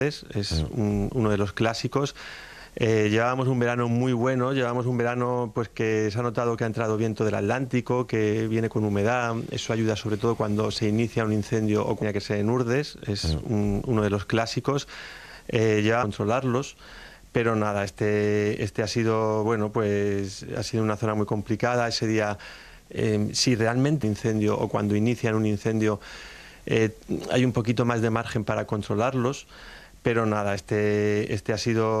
Es uno de los clásicos. Llevábamos un verano muy bueno, llevamos un verano pues que se ha notado que ha entrado viento del Atlántico, que viene con humedad. Eso ayuda sobre todo cuando se inicia un incendio o que sea en Urdes. Es uno de los clásicos. Ya controlarlos. Pero nada, este ha sido, bueno, pues ha sido una zona muy complicada. Ese día, si realmente incendio o cuando inician un incendio, hay un poquito más de margen para controlarlos. Pero nada, este ha sido